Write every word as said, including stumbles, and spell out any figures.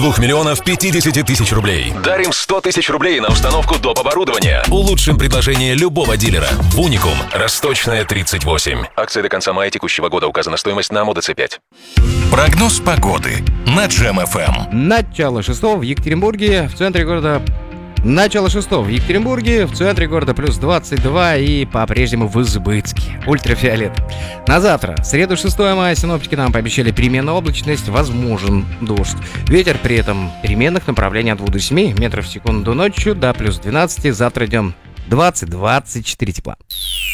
двух миллионов пятидесяти тысяч рублей. Дарим сто тысяч рублей на установку доп. Оборудования. Улучшим предложение любого дилера. В Уникум. Росточная, тридцать восемь. Акция до конца мая текущего года. Указана стоимость на МОДЦ пять. Прогноз погоды на Джем эф эм. Начало шестого в Екатеринбурге, в центре города... Начало шестого в Екатеринбурге, в центре города плюс двадцать два и по-прежнему в избытке. Ультрафиолет. На завтра, в среду шестого мая, синоптики нам пообещали переменную облачность, возможен дождь. Ветер при этом переменных направлений от двух до семи метров в секунду ночью до плюс двенадцати. Завтра днем двадцать-двадцать четыре тепла.